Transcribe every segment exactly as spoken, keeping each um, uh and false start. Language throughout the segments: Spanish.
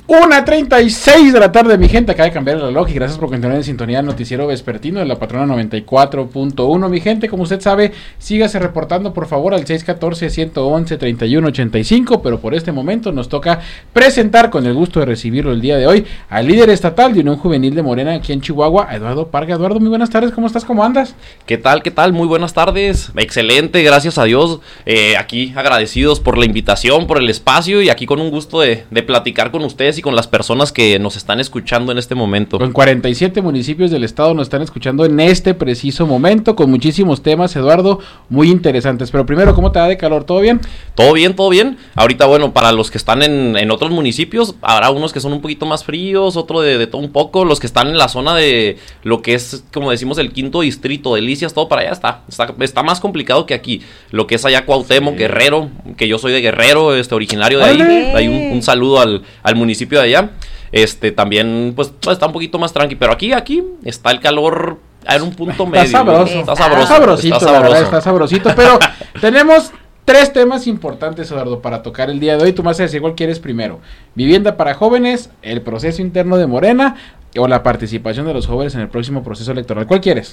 una treinta y seis de la tarde, mi gente, acaba de cambiar el reloj y gracias por continuar en sintonía del noticiero vespertino de la Patrona noventa y cuatro punto uno. Mi gente, como usted sabe, sígase reportando por favor al seis uno cuatro, uno uno uno, tres uno ocho cinco, pero por este momento nos toca presentar con el gusto de recibirlo el día de hoy al líder estatal de Unión Juvenil de Morena aquí en Chihuahua, a Eduardo Parga. Eduardo, muy buenas tardes, ¿cómo estás? ¿Cómo andas? ¿Qué tal? ¿Qué tal? Muy buenas tardes, excelente, gracias a Dios, eh, aquí agradecidos por la invitación, por el espacio y aquí con un gusto de, de platicar con ustedes y con las personas que nos están escuchando en este momento. En cuarenta y siete municipios del estado nos están escuchando en este preciso momento, con muchísimos temas, Eduardo, muy interesantes. Pero primero, ¿cómo te va de calor? ¿Todo bien? Todo bien, todo bien. Ahorita, bueno, para los que están en, en otros municipios, habrá unos que son un poquito más fríos, otro de, de todo un poco. Los que están en la zona de lo que es, como decimos, el quinto distrito, Delicias, todo para allá está. Está, está más complicado que aquí. Lo que es allá Cuauhtémoc, sí. Guerrero, que yo soy de Guerrero, este originario de ahí. Hay un, un saludo al, al municipio de allá. Este, también, pues, está un poquito más tranqui, pero aquí, aquí, está el calor en un punto está medio. Sabroso. Está sabroso. Está sabrosito, está sabroso. La verdad, está sabrosito, pero tenemos tres temas importantes, Eduardo, para tocar el día de hoy. Tú me vas a decir cuál quieres primero. Vivienda para jóvenes, el proceso interno de Morena o la participación de los jóvenes en el próximo proceso electoral. ¿Cuál quieres?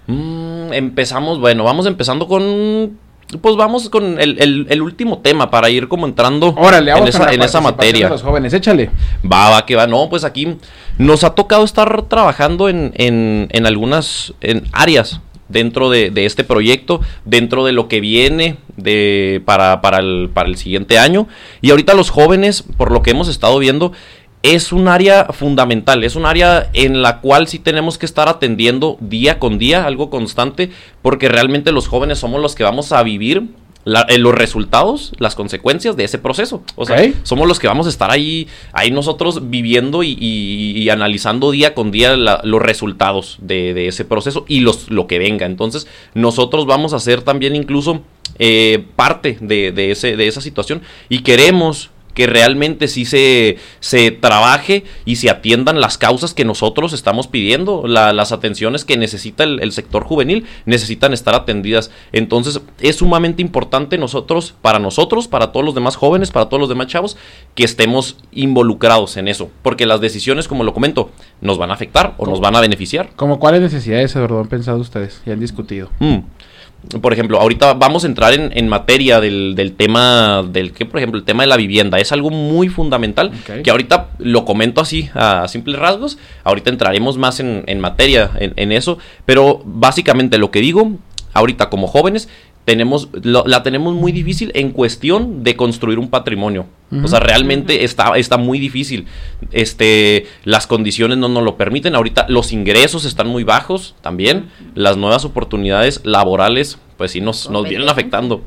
Mm, empezamos, bueno, vamos empezando con... Pues vamos con el, el, el último tema para ir como entrando Órale, en esa, en esa materia. De los jóvenes, échale. Va, va, que va. No, pues aquí nos ha tocado estar trabajando en, en, en algunas en áreas dentro de, de este proyecto, dentro de lo que viene de para, para, el, para el siguiente año. Y ahorita los jóvenes, por lo que hemos estado viendo, es un área fundamental, es un área en la cual sí tenemos que estar atendiendo día con día, algo constante, porque realmente los jóvenes somos los que vamos a vivir la, eh, los resultados, las consecuencias de ese proceso. O sea, okay. Somos los que vamos a estar ahí, ahí nosotros viviendo y, y, y analizando día con día la, los resultados de, de ese proceso y los, lo que venga. Entonces, nosotros vamos a ser también incluso eh, parte de, de, ese, de esa situación y queremos que realmente sí se, se trabaje y se atiendan las causas que nosotros estamos pidiendo, la, las atenciones que necesita el, el sector juvenil, necesitan estar atendidas. Entonces es sumamente importante nosotros, para nosotros, para todos los demás jóvenes, para todos los demás chavos, que estemos involucrados en eso, porque las decisiones, como lo comento, nos van a afectar o nos van a beneficiar. ¿Cómo cuáles necesidades, Eduardo, han pensado ustedes y han discutido? Mm. Por ejemplo, ahorita vamos a entrar en, en materia del, del tema del que, por ejemplo, el tema de la vivienda es algo muy fundamental, okay. Que ahorita lo comento así a simples rasgos, ahorita entraremos más en, en materia en, en eso, pero básicamente lo que digo, ahorita como jóvenes, tenemos lo, la tenemos muy difícil en cuestión de construir un patrimonio. Uh-huh. O sea, realmente uh-huh. está, está muy difícil. Este, las condiciones no nos lo permiten. Ahorita los ingresos están muy bajos también. Uh-huh. Las nuevas oportunidades laborales, pues sí nos, nos vienen afectando.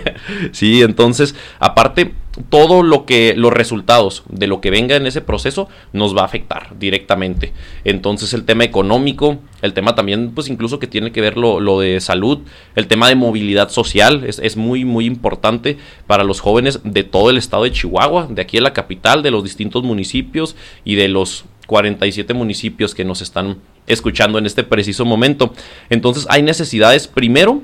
Sí, entonces, aparte, todo lo que, los resultados de lo que venga en ese proceso nos va a afectar directamente. Entonces, el tema económico, el tema también, pues incluso que tiene que ver lo, lo de salud, el tema de movilidad social, es, es muy, muy importante para los jóvenes de todo el estado de Chihuahua, de aquí en la capital, de los distintos municipios y de los cuarenta y siete municipios que nos están escuchando en este preciso momento. Entonces, hay necesidades, primero,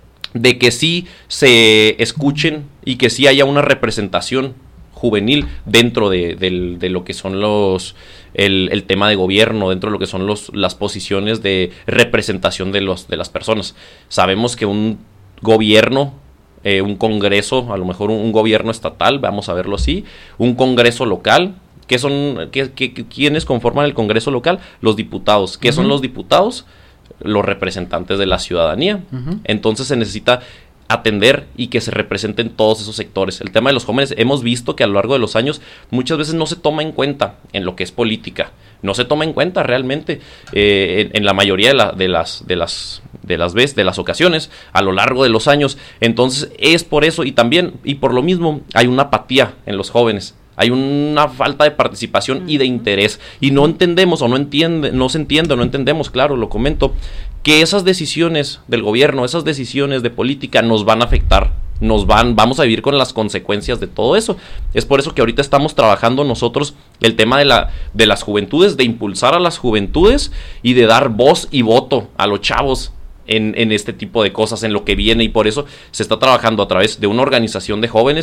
de que sí se escuchen y que sí haya una representación juvenil dentro de, de, de lo que son los el, el tema de gobierno, dentro de lo que son los las posiciones de representación de los de las personas. Sabemos que un gobierno, eh, un congreso, a lo mejor un, un gobierno estatal, vamos a verlo así, un congreso local, ¿qué son qué, qué, quiénes conforman el congreso local? Los diputados. ¿Qué uh-huh. son los diputados? Los representantes de la ciudadanía. Uh-huh. Entonces se necesita atender y que se representen todos esos sectores. El tema de los jóvenes, hemos visto que a lo largo de los años muchas veces no se toma en cuenta en lo que es política, no se toma en cuenta realmente eh, en, en la mayoría de, la, de las de las de las veces, de las ocasiones a lo largo de los años. Entonces es por eso y también y por lo mismo hay una apatía en los jóvenes. Hay una falta de participación y de interés. Y no entendemos o no entiende, no se entiende o no entendemos, claro, lo comento, que esas decisiones del gobierno, esas decisiones de política nos van a afectar. Nos van, vamos a vivir con las consecuencias de todo eso. Es por eso que ahorita estamos trabajando nosotros el tema de, la, de las juventudes, de impulsar a las juventudes y de dar voz y voto a los chavos. En, en este tipo de cosas, en lo que viene, y por eso se está trabajando a través de una organización de jóvenes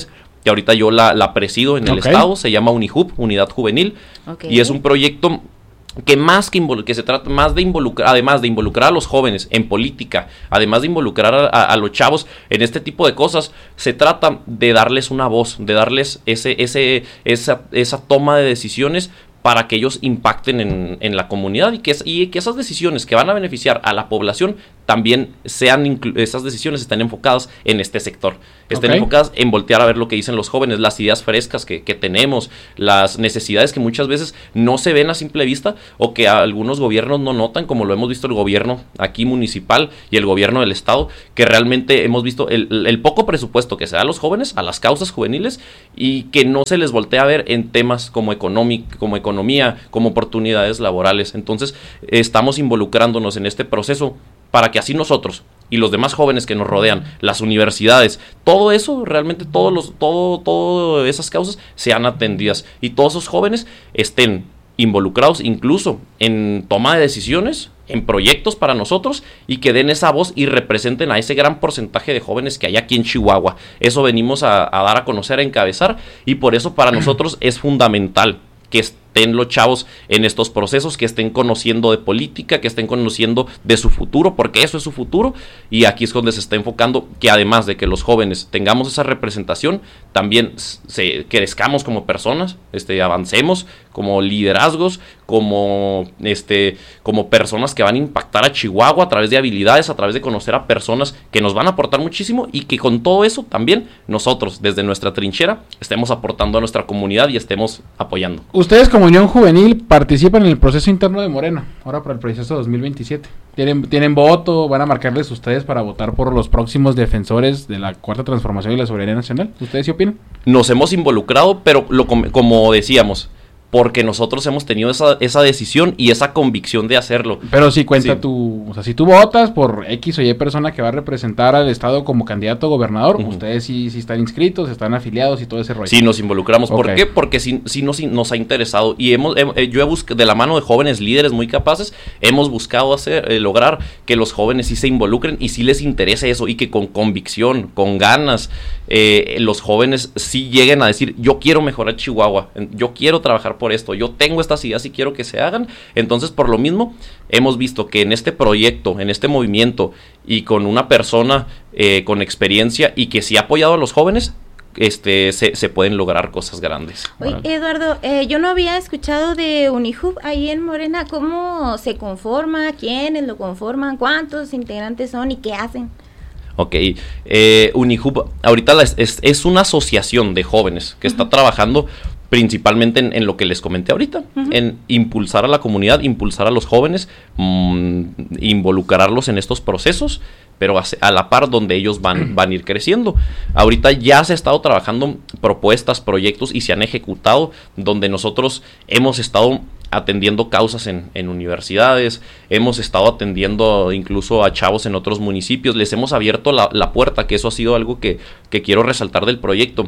que ahorita yo la, la presido en el Okay. estado, se llama UniHub, Unidad Juvenil, Okay. y es un proyecto que más que, invol- que se trata más de involucrar, además de involucrar a los jóvenes en política, además de involucrar a, a, a los chavos en este tipo de cosas, se trata de darles una voz, de darles ese, ese, esa, esa toma de decisiones para que ellos impacten en, en la comunidad y que, es, y que esas decisiones que van a beneficiar a la población también sean, inclu- esas decisiones estén enfocadas en este sector, estén Ok. enfocadas en voltear a ver lo que dicen los jóvenes, las ideas frescas que, que tenemos, las necesidades que muchas veces no se ven a simple vista o que algunos gobiernos no notan, como lo hemos visto el gobierno aquí municipal y el gobierno del estado, que realmente hemos visto el, el poco presupuesto que se da a los jóvenes, a las causas juveniles, y que no se les voltea a ver en temas como económico, como economía, como oportunidades laborales. Entonces, estamos involucrándonos en este proceso para que así nosotros y los demás jóvenes que nos rodean, las universidades, todo eso, realmente todos los, todo, todo esas causas sean atendidas y todos esos jóvenes estén involucrados incluso en toma de decisiones, en proyectos para nosotros y que den esa voz y representen a ese gran porcentaje de jóvenes que hay aquí en Chihuahua. Eso venimos a, a dar a conocer, a encabezar, y por eso para nosotros es fundamental que estén los chavos en estos procesos, que estén conociendo de política, que estén conociendo de su futuro, porque eso es su futuro, y aquí es donde se está enfocando que además de que los jóvenes tengamos esa representación, también se, crezcamos como personas, este, avancemos como liderazgos, como, este, como personas que van a impactar a Chihuahua a través de habilidades, a través de conocer a personas que nos van a aportar muchísimo, y que con todo eso también nosotros desde nuestra trinchera estemos aportando a nuestra comunidad y estemos apoyando. Ustedes como Unión Juvenil participan en el proceso interno de Morena, ahora para el proceso dos mil veintisiete. ¿Tienen, tienen voto? ¿Van a marcarles ustedes para votar por los próximos defensores de la Cuarta Transformación y la Soberanía Nacional? ¿Ustedes sí opinan? Nos hemos involucrado, pero lo, como decíamos, porque nosotros hemos tenido esa, esa decisión y esa convicción de hacerlo. Pero si cuenta Sí. tu... O sea, si tú votas por X o Y persona que va a representar al Estado como candidato a gobernador, Ujú. ustedes sí, sí están inscritos, están afiliados y todo ese rollo. Sí, nos involucramos. ¿Por Ok. qué? Porque sí, sí nos, nos ha interesado y hemos, eh, yo he buscado, de la mano de jóvenes líderes muy capaces, hemos buscado hacer, eh, lograr que los jóvenes sí se involucren y sí les interese eso, y que con convicción, con ganas, eh, los jóvenes sí lleguen a decir: yo quiero mejorar Chihuahua, yo quiero trabajar por esto, yo tengo estas ideas y quiero que se hagan. Entonces, por lo mismo, hemos visto que en este proyecto, en este movimiento, y con una persona eh, con experiencia y que sí ha apoyado a los jóvenes, este se, se pueden lograr cosas grandes. Oye, Eduardo, eh, yo no había escuchado de UniHub ahí en Morena. ¿Cómo se conforma? ¿Quiénes lo conforman? ¿Cuántos integrantes son y qué hacen? Ok, eh, UniHub ahorita la es, es, es una asociación de jóvenes que uh-huh. está trabajando principalmente en, en lo que les comenté ahorita, uh-huh. en impulsar a la comunidad, impulsar a los jóvenes, mmm, involucrarlos en estos procesos, pero a, a la par donde ellos van, van a ir creciendo. Ahorita ya se ha estado trabajando propuestas, proyectos, y se han ejecutado, donde nosotros hemos estado atendiendo causas en, en universidades, hemos estado atendiendo incluso a chavos en otros municipios, les hemos abierto la, la puerta, que eso ha sido algo que, que quiero resaltar del proyecto.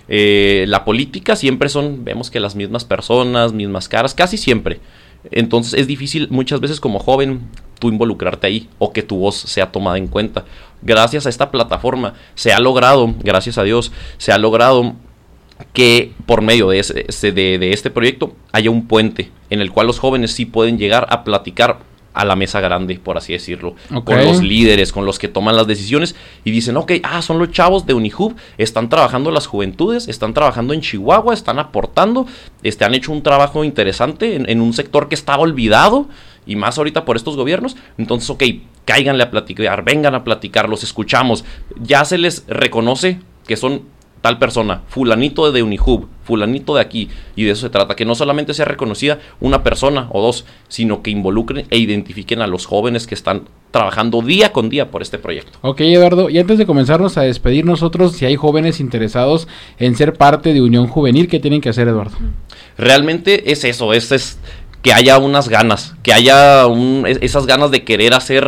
Eh, la política siempre son, vemos que las mismas personas, mismas caras, casi siempre. Entonces es difícil muchas veces como joven tú involucrarte ahí o que tu voz sea tomada en cuenta. Gracias a esta plataforma se ha logrado, gracias a Dios, se ha logrado que por medio de, ese, de, de este proyecto haya un puente en el cual los jóvenes sí pueden llegar a platicar a la mesa grande, por así decirlo, okay. con los líderes, con los que toman las decisiones, y dicen: ok, ah, son los chavos de UniHub, están trabajando las juventudes, están trabajando en Chihuahua, están aportando, este, han hecho un trabajo interesante en, en un sector que estaba olvidado, y más ahorita por estos gobiernos. Entonces, ok, cáiganle a platicar, vengan a platicar, los escuchamos, ya se les reconoce que son tal persona, fulanito de UniHub, fulanito de aquí, y de eso se trata, que no solamente sea reconocida una persona o dos, sino que involucren e identifiquen a los jóvenes que están trabajando día con día por este proyecto. Ok, Eduardo, y antes de comenzarnos a despedir nosotros, si hay jóvenes interesados en ser parte de Unión Juvenil, ¿qué tienen que hacer, Eduardo? Realmente es eso, es, es que haya unas ganas, que haya un, esas ganas de querer hacer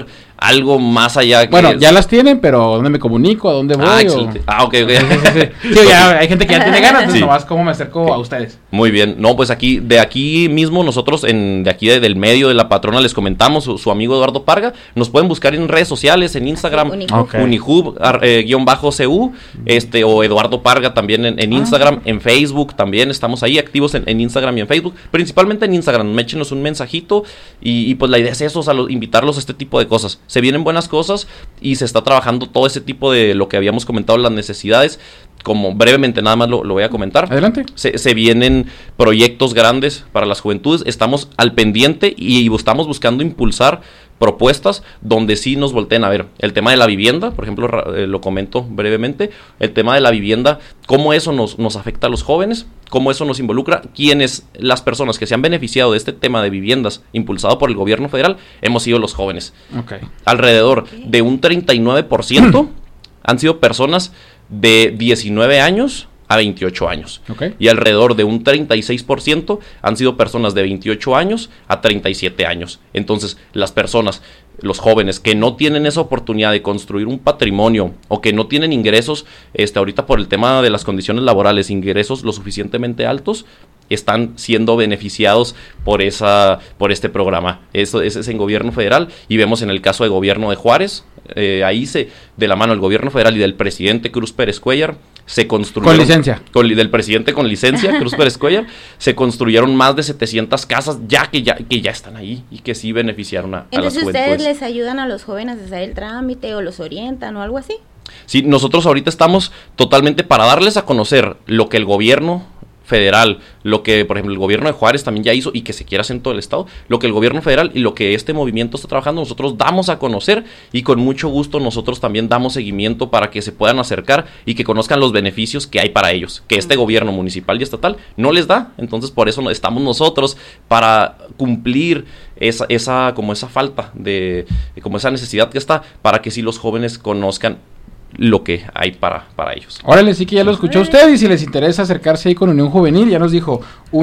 algo más allá. Que bueno, es... ya las tienen, pero ¿dónde me comunico? ¿A dónde voy? Ah, o... excelente. Ah, ok, ok. Sí, sí, sí. Sí, ya, hay gente que ya tiene ganas, entonces sí. nomás cómo me acerco a ustedes. Muy bien. No, pues aquí, de aquí mismo, nosotros, en, de aquí de, del medio de la patrona, les comentamos, su, su amigo Eduardo Parga, nos pueden buscar en redes sociales, en Instagram, Unihub, okay. Unihub, eh, guión bajo C U, este, o Eduardo Parga también en, en Instagram, en Facebook también, estamos ahí activos en, en Instagram y en Facebook, principalmente en Instagram, échenos un mensajito, y, y pues la idea es eso, o sea, lo, invitarlos a este tipo de cosas. Se vienen buenas cosas, y se está trabajando todo ese tipo de lo que habíamos comentado, las necesidades, como brevemente nada más lo, lo voy a comentar. Adelante. Se, se vienen proyectos grandes para las juventudes, estamos al pendiente y, y estamos buscando impulsar propuestas donde sí nos volteen a ver. El tema de la vivienda, por ejemplo, eh, lo comento brevemente, el tema de la vivienda, cómo eso nos, nos afecta a los jóvenes, cómo eso nos involucra, quiénes, las personas que se han beneficiado de este tema de viviendas impulsado por el gobierno federal, hemos sido los jóvenes. Okay. Alrededor Okay. de un treinta y nueve por ciento han sido personas de diecinueve años a veintiocho años. Okay. Y alrededor de un treinta y seis por ciento han sido personas de veintiocho años a treinta y siete años. Entonces, las personas, los jóvenes que no tienen esa oportunidad de construir un patrimonio o que no tienen ingresos, este, ahorita por el tema de las condiciones laborales, ingresos lo suficientemente altos, están siendo beneficiados por esa por este programa. Eso, ese es en gobierno federal, y vemos en el caso de gobierno de Juárez, eh, ahí se, de la mano del gobierno federal y del presidente Cruz Pérez Cuellar, se construyeron... Con licencia. Con, del presidente con licencia, Cruz Pérez Cuellar, se construyeron más de setecientas casas ya que ya que ya están ahí y que sí beneficiaron a, a las Entonces, juventudes. ¿ustedes les ayudan a los jóvenes a hacer el trámite o los orientan o algo así? Sí, nosotros ahorita estamos totalmente para darles a conocer lo que el gobierno federal, lo que por ejemplo el gobierno de Juárez también ya hizo y que se quiere hacer en todo el estado, lo que el gobierno federal y lo que este movimiento está trabajando, nosotros damos a conocer, y con mucho gusto nosotros también damos seguimiento para que se puedan acercar y que conozcan los beneficios que hay para ellos, que este gobierno municipal y estatal no les da. Entonces por eso estamos nosotros, para cumplir esa, esa como esa falta de, como esa necesidad que está, para que sí los jóvenes conozcan lo que hay para, para ellos. Órale, sí que ya lo escuchó usted, y si les interesa acercarse ahí con Unión Juvenil, ya nos dijo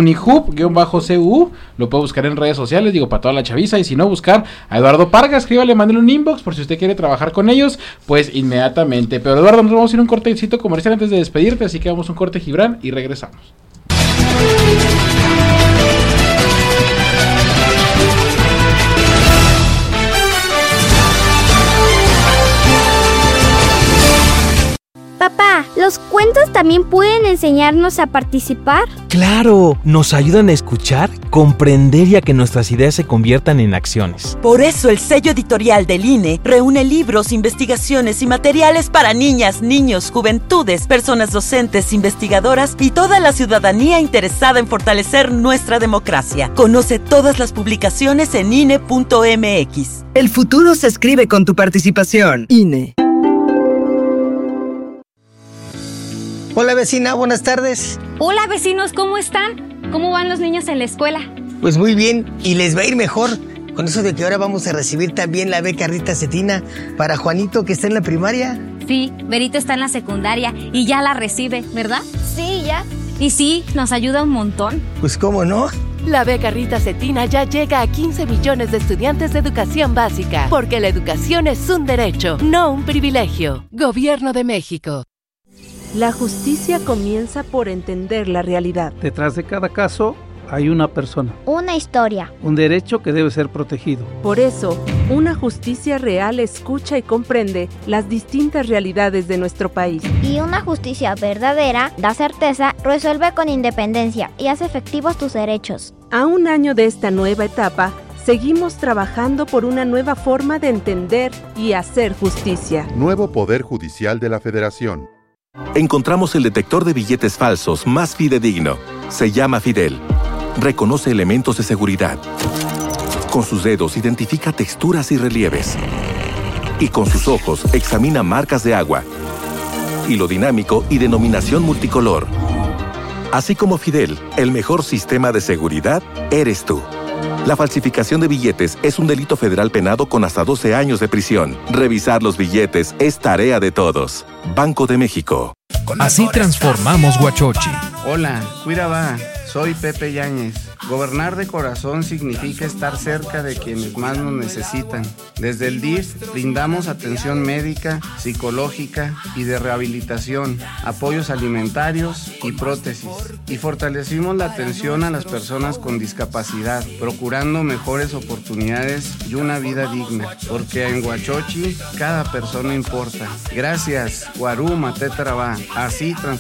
Unihub-C U, lo puede buscar en redes sociales, digo, para toda la chaviza, y si no, buscar a Eduardo Parga, escríbale, mándale un inbox, por si usted quiere trabajar con ellos, pues inmediatamente. Pero Eduardo, nos vamos a ir a un cortecito comercial antes de despedirte, así que vamos a un corte, Gibran, y regresamos. Papá, ¿los cuentos también pueden enseñarnos a participar? ¡Claro! Nos ayudan a escuchar, comprender y a que nuestras ideas se conviertan en acciones. Por eso el sello editorial del I N E reúne libros, investigaciones y materiales para niñas, niños, juventudes, personas docentes, investigadoras y toda la ciudadanía interesada en fortalecer nuestra democracia. Conoce todas las publicaciones en I N E punto M X. El futuro se escribe con tu participación. I N E. Hola vecina, buenas tardes. Hola vecinos, ¿cómo están? ¿Cómo van los niños en la escuela? Pues muy bien, y les va a ir mejor con eso de que ahora vamos a recibir también la beca Rita Cetina para Juanito, que está en la primaria. Sí, Berito está en la secundaria y ya la recibe, ¿verdad? Sí, ya. Y sí, nos ayuda un montón. Pues cómo no. La beca Rita Cetina ya llega a quince millones de estudiantes de educación básica, porque la educación es un derecho, no un privilegio. Gobierno de México. La justicia comienza por entender la realidad. Detrás de cada caso hay una persona. Una historia. Un derecho que debe ser protegido. Por eso, una justicia real escucha y comprende las distintas realidades de nuestro país. Y una justicia verdadera da certeza, resuelve con independencia y hace efectivos tus derechos. A un año de esta nueva etapa, seguimos trabajando por una nueva forma de entender y hacer justicia. Nuevo Poder Judicial de la Federación. Encontramos el detector de billetes falsos más fidedigno. Se llama Fidel. Reconoce elementos de seguridad. Con sus dedos identifica texturas y relieves. Y con sus ojos examina marcas de agua, hilo dinámico y denominación multicolor. Así como Fidel, el mejor sistema de seguridad eres tú. La falsificación de billetes es un delito federal penado con hasta doce años de prisión. Revisar los billetes es tarea de todos. Banco de México. Así transformamos Huachochi. Hola, cuida va. Soy Pepe Yáñez, Gobernar de corazón significa estar cerca de quienes más nos necesitan. Desde el D I F brindamos atención médica, psicológica y de rehabilitación, apoyos alimentarios y prótesis. Y fortalecimos la atención a las personas con discapacidad, procurando mejores oportunidades y una vida digna. Porque en Huachochi cada persona importa. Gracias, Guarú Matetrabá. Así transformamos